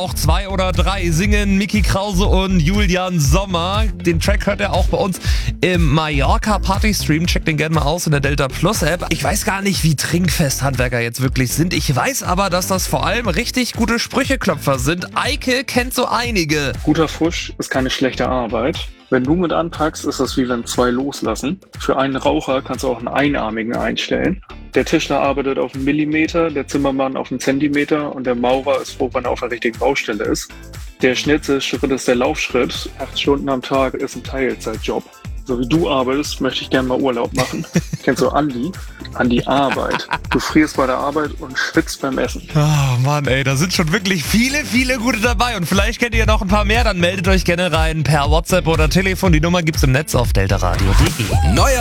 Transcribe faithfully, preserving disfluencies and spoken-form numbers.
auch zwei oder drei singen Mickey Krause und Julian Sommer. Den Track hört ihr auch bei uns im Mallorca Party Stream. Checkt den gerne mal aus in der Delta Plus App. Ich weiß gar nicht, wie trinkfest Handwerker jetzt wirklich sind. Ich weiß aber, dass das vor allem richtig gute Sprücheklopfer sind. Eike kennt so einige. Guter Fusch ist keine schlechte Arbeit. Wenn du mit anpackst, ist das wie wenn zwei loslassen. Für einen Raucher kannst du auch einen Einarmigen einstellen. Der Tischler arbeitet auf einen Millimeter, der Zimmermann auf einen Zentimeter und der Maurer ist froh, wenn er auf der richtigen Baustelle ist. Der schnellste Schritt ist der Laufschritt. Acht Stunden am Tag ist ein Teilzeitjob. So wie du arbeitest, möchte ich gerne mal Urlaub machen. Kennst du Andi? Andi Arbeit. Du frierst bei der Arbeit und schwitzt beim Essen. Oh Mann, ey, da sind schon wirklich viele, viele gute dabei. Und vielleicht kennt ihr noch ein paar mehr, dann meldet euch gerne rein per WhatsApp oder Telefon. Die Nummer gibt's im Netz auf deltaradio punkt de. Neuer